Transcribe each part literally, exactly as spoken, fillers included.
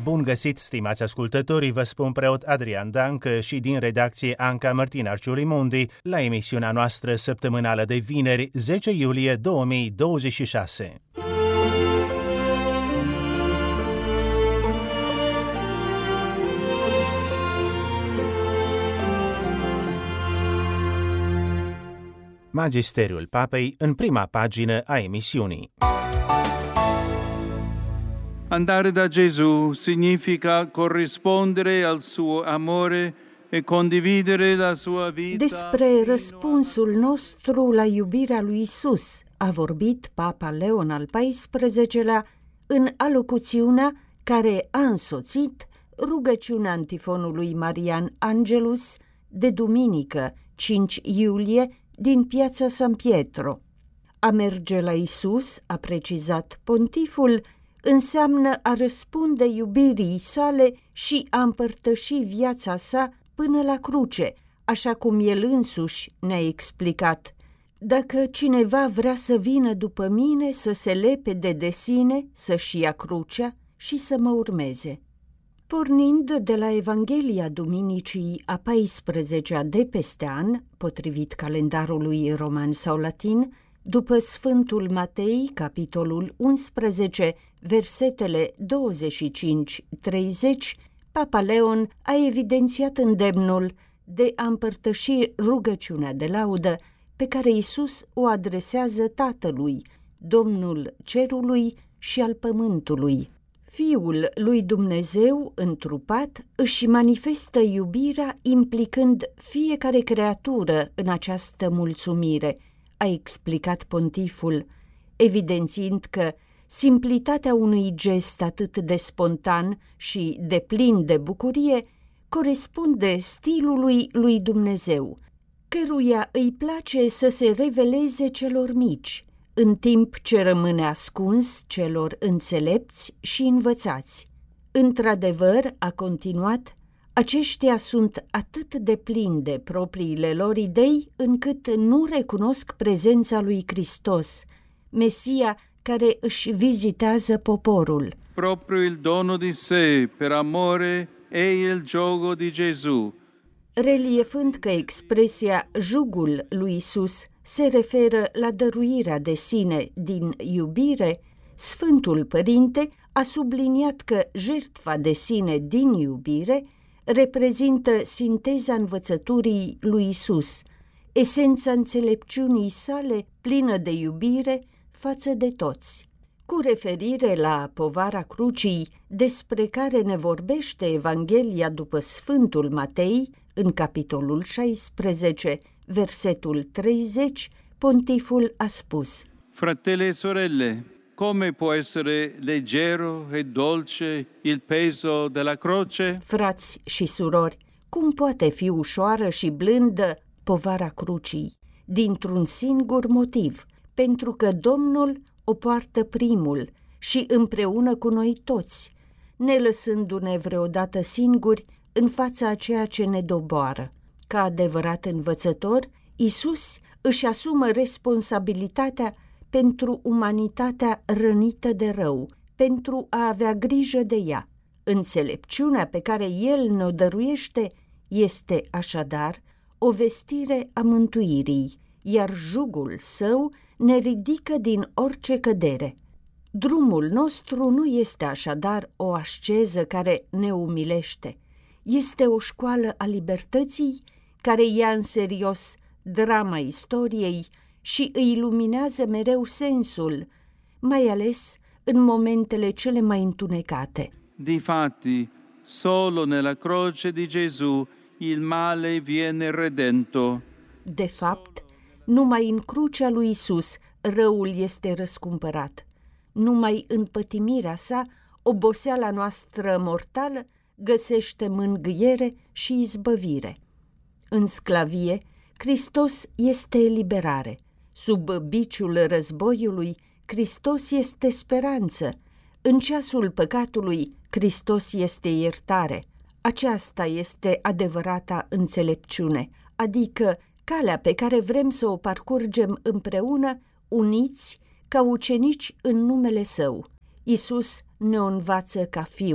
Bun găsit, stimați ascultători, vă spun preot Adrian Dancă și din redacție Anca Martina Ciulimundi la emisiunea noastră săptămânală de vineri, zece iulie două mii douăzeci și șase. Magisteriul Papei în prima pagină a emisiunii. Andare da Gesù significa corrispondere al suo amore e condividere la sua vita. Despre răspunsul nostru la iubirea lui Isus a vorbit Papa Leon al paisprezecelea în alocuțiunea care a însoțit rugăciunea antifonului Marian Angelus de duminică cinci iulie din piața San Pietro. A merge la Isus, a precizat pontiful, înseamnă a răspunde iubirii sale și a împărtăși viața sa până la cruce, așa cum el însuși ne-a explicat. Dacă cineva vrea să vină după mine, să se lepede de sine, să-și ia crucea și să mă urmeze. Pornind de la Evanghelia Duminicii a paisprezecea de peste an, potrivit calendarului roman sau latin, după Sfântul Matei, capitolul unsprezece, versetele douăzeci și cinci treizeci, Papa Leon a evidențiat îndemnul de a împărtăși rugăciunea de laudă pe care Iisus o adresează Tatălui, Domnul cerului și al pământului. Fiul lui Dumnezeu, întrupat, își manifestă iubirea implicând fiecare creatură în această mulțumire, a explicat pontiful, evidențiind că simplitatea unui gest atât de spontan și de plin de bucurie corespunde stilului lui Dumnezeu, căruia îi place să se reveleze celor mici, în timp ce rămâne ascuns celor înțelepți și învățați. Într-adevăr, a continuat, aceștia sunt atât de plini de propriile lor idei încât nu recunosc prezența lui Hristos, Mesia care își vizitează poporul. Proprio il dono di sé per amore e il giogo di Gesù. Reliefând că expresia jugul lui Isus se referă la dăruirea de sine din iubire, Sfântul Părinte a subliniat că jertfa de sine din iubire reprezintă sinteza învățăturii lui Isus, esența înțelepciunii sale plină de iubire față de toți. Cu referire la povara crucii, despre care ne vorbește Evanghelia după Sfântul Matei, în capitolul șaisprezece, versetul treizeci, pontiful a spus: Fratelli e sorelle, come può essere leggero e dolce il peso della croce? Frați și surori, cum poate fi ușoară și blândă povara crucii? Dintr-un singur motiv, pentru că Domnul o poartă primul și împreună cu noi toți, nelăsându-ne vreodată singuri în fața a ceea ce ne doboară. Ca adevărat învățător, Iisus își asumă responsabilitatea pentru umanitatea rănită de rău, pentru a avea grijă de ea. Înțelepciunea pe care El ne-o dăruiește este așadar o vestire a mântuirii, iar jugul său ne ridică din orice cădere. Drumul nostru nu este așadar o asceză care ne umilește, este o școală a libertății care ia în serios drama istoriei și îi luminează mereu sensul, mai ales în momentele cele mai întunecate. Difatti, solo nella croce di Gesù il male viene redento. De fapt, numai în crucea lui Isus răul este răscumpărat. Numai în pătimirea sa, oboseala noastră mortală găsește mângâiere și izbăvire. În sclavie, Hristos este eliberare. Sub biciul războiului, Hristos este speranță. În ceasul păcatului, Hristos este iertare. Aceasta este adevărata înțelepciune, adică calea pe care vrem să o parcurgem împreună, uniți, ca ucenici în numele Său. Iisus ne învață ca fiu,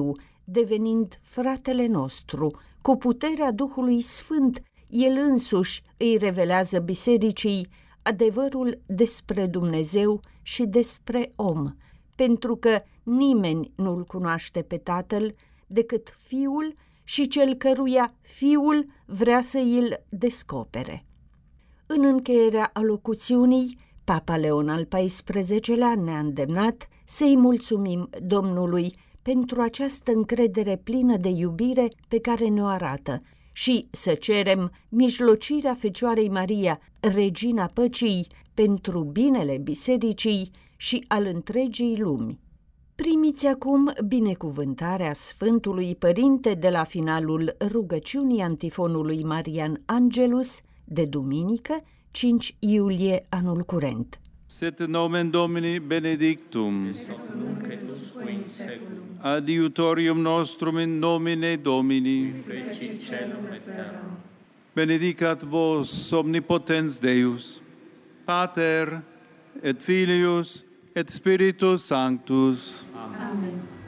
devenind fratele nostru, cu puterea Duhului Sfânt, El însuși îi revelează bisericii adevărul despre Dumnezeu și despre om, pentru că nimeni nu-L cunoaște pe Tatăl decât Fiul și cel căruia Fiul vrea să îl descopere. În încheierea alocuțiunii, Papa Leon al paisprezecelea ne-a îndemnat să-i mulțumim Domnului pentru această încredere plină de iubire pe care ne-o arată și să cerem mijlocirea Fecioarei Maria, Regina Păcii, pentru binele bisericii și al întregii lumi. Primiți acum binecuvântarea Sfântului Părinte de la finalul rugăciunii antifonului Marian Angelus de duminică, cinci iulie anul curent. Sit nomen Domini benedictum. Adiutorium nostrum in nomine Domini. Benedicat vos omnipotens Deus, Pater et Filius et Spiritus Sanctus.